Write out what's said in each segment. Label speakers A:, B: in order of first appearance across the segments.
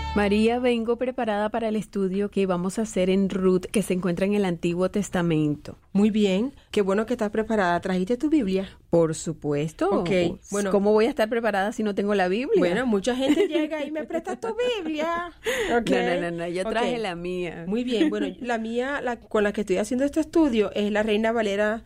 A: María, vengo preparada para el estudio que vamos a hacer en Ruth, que se encuentra en el Antiguo Testamento.
B: Muy bien, qué bueno que estás preparada. ¿Trajiste tu Biblia?
A: Por supuesto.
B: Ok, bueno.
A: ¿Cómo voy a estar preparada si no tengo la Biblia?
B: Bueno, mucha gente llega y me presta tu Biblia. Okay.
A: No, yo traje la mía.
B: Muy bien, bueno, la mía, con la que estoy haciendo este estudio, es la Reina Valera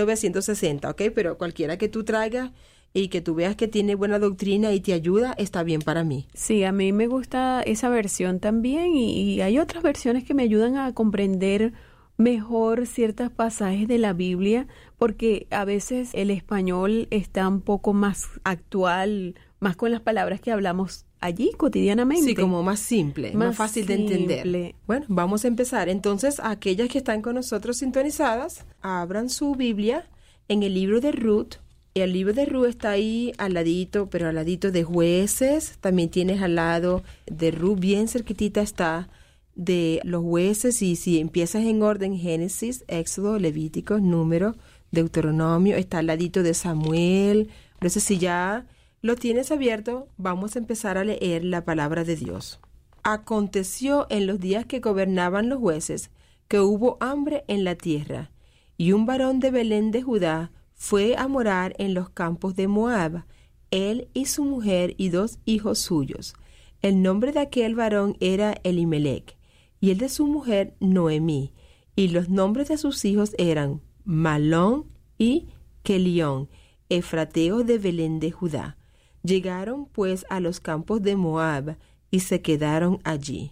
B: 1960, ¿ok? Pero cualquiera que tú traigas y que tú veas que tiene buena doctrina y te ayuda, está bien para mí.
A: Sí, a mí me gusta esa versión también y hay otras versiones que me ayudan a comprender mejor ciertos pasajes de la Biblia, porque a veces el español está un poco más actual, más con las palabras que hablamos allí cotidianamente.
B: Sí, como más simple, más fácil de entender. Bueno, vamos a empezar. Entonces, aquellas que están con nosotros sintonizadas, abran su Biblia en el libro de Ruth. El libro de Ruth está ahí al ladito, pero al ladito de Jueces. También tienes al lado de Ruth, bien cerquitita está de los Jueces. Y si empiezas en orden, Génesis, Éxodo, Levítico, Número, Deuteronomio, está al ladito de Samuel. Entonces, si ya lo tienes abierto, vamos a empezar a leer la palabra de Dios. Aconteció en los días que gobernaban los jueces, que hubo hambre en la tierra, y un varón de Belén de Judá fue a morar en los campos de Moab, él y su mujer y 2 hijos suyos. El nombre de aquel varón era Elimelech, y el de su mujer Noemí, y los nombres de sus hijos eran Malón y Kelión, efrateos de Belén de Judá. Llegaron pues a los campos de Moab, y se quedaron allí.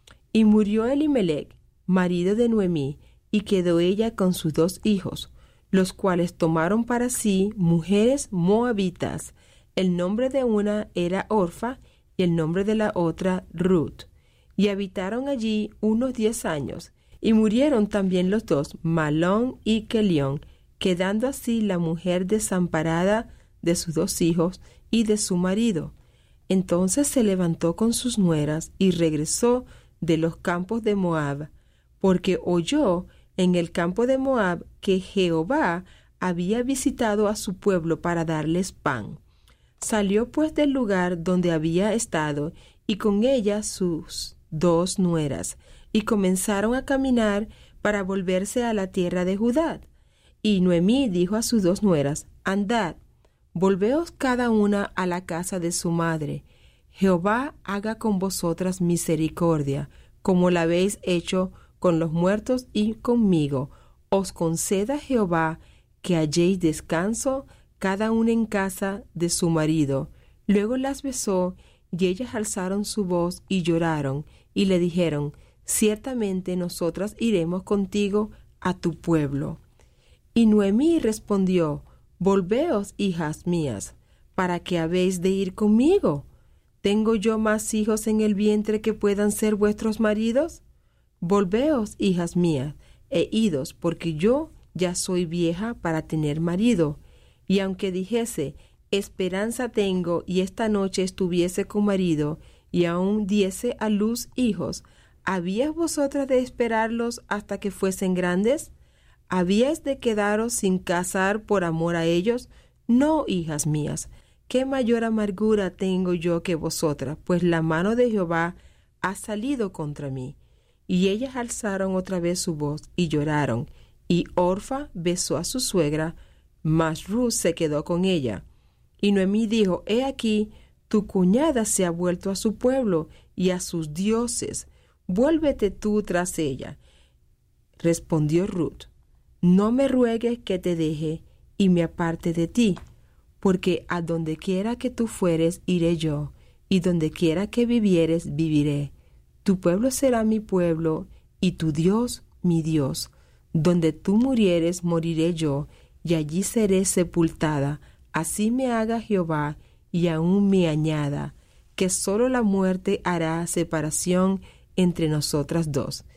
B: Y murió Elimelech, marido de Noemí, y quedó ella con sus 2 hijos, los cuales tomaron para sí mujeres moabitas. El nombre de una era Orfa y el nombre de la otra Ruth. Y habitaron allí unos 10 años. Y murieron también los 2, Malón y Kelión, quedando así la mujer desamparada de sus 2 hijos y de su marido. Entonces se levantó con sus nueras y regresó de los campos de Moab, porque oyó en el campo de Moab que Jehová había visitado a su pueblo para darles pan. Salió pues del lugar donde había estado, y con ella sus 2 nueras, y comenzaron a caminar para volverse a la tierra de Judá. Y Noemí dijo a sus 2 nueras: Andad, volveos cada una a la casa de su madre. Jehová haga con vosotras misericordia, como la habéis hecho con los muertos y conmigo. Os conceda Jehová que halléis descanso, cada una en casa de su marido. Luego las besó, y ellas alzaron su voz y lloraron, y le dijeron: Ciertamente nosotras iremos contigo a tu pueblo. Y Noemí respondió: Volveos, hijas mías, ¿para qué habéis de ir conmigo? ¿Tengo yo más hijos en el vientre que puedan ser vuestros maridos? Volveos, hijas mías, e idos, porque yo ya soy vieja para tener marido. Y aunque dijese: Esperanza tengo, y esta noche estuviese con marido, y aún diese a luz hijos, ¿habíais vosotras de esperarlos hasta que fuesen grandes? ¿Habíais de quedaros sin casar por amor a ellos? No, hijas mías, ¿qué mayor amargura tengo yo que vosotras? Pues la mano de Jehová ha salido contra mí. Y ellas alzaron otra vez su voz y lloraron, y Orfa besó a su suegra, mas Ruth se quedó con ella. Y Noemí dijo: He aquí, tu cuñada se ha vuelto a su pueblo y a sus dioses. Vuélvete tú tras ella. Respondió Ruth: No me ruegues que te deje y me aparte de ti, porque a donde quiera que tú fueres iré yo, y donde quiera que vivieres viviré. Tu pueblo será mi pueblo, y tu Dios mi Dios. Donde tú murieres, moriré yo, y allí seré sepultada. Así me haga Jehová, y aún me añada, que solo la muerte hará separación entre nosotras 2.